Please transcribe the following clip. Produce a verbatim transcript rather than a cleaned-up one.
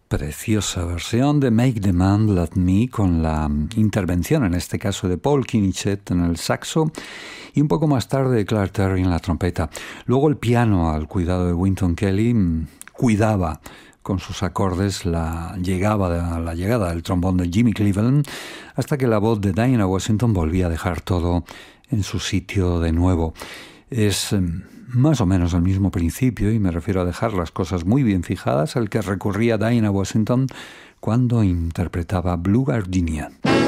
Preciosa versión de Make the Man Let Me, con la intervención en este caso de Paul Kinichet en el saxo y un poco más tarde de Clark Terry en la trompeta. Luego el piano, al cuidado de Wynton Kelly, cuidaba con sus acordes la llegada, la llegada del trombón de Jimmy Cleveland, hasta que la voz de Diana Washington volvía a dejar todo en su sitio de nuevo. Es más o menos el mismo principio, y me refiero a dejar las cosas muy bien fijadas, al que recurría Diana Washington cuando interpretaba Blue Gardenia.